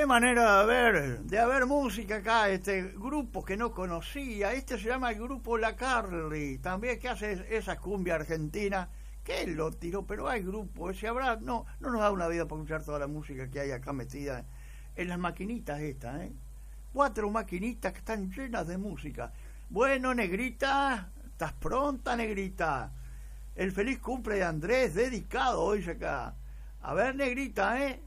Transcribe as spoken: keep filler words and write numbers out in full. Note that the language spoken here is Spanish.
qué manera de ver, de haber música acá, este grupo que no conocía. Este se llama el grupo La Carly, también que hace esa cumbia argentina. Que él lo tiró, pero hay grupo, ese habrá, no, no nos da una vida para escuchar toda la música que hay acá metida en las maquinitas estas, ¿eh? Cuatro maquinitas que están llenas de música. Bueno, negrita, ¿estás pronta, negrita? El feliz cumple de Andrés, dedicado hoy acá. A ver, negrita, ¿eh?